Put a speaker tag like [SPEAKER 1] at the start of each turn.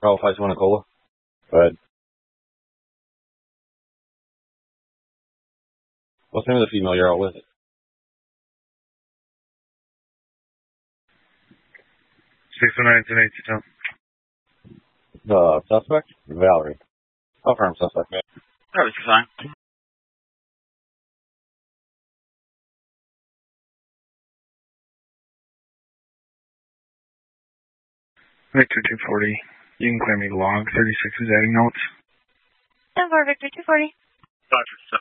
[SPEAKER 1] Bravo 5 a cola. Go ahead. What's the name of the female you're out with? The suspect? Valerie. Affirm suspect.
[SPEAKER 2] That was fine.
[SPEAKER 3] Victor 240. You can clear me log 36 is adding notes.
[SPEAKER 4] 10-4, Victor 240.
[SPEAKER 2] Dr.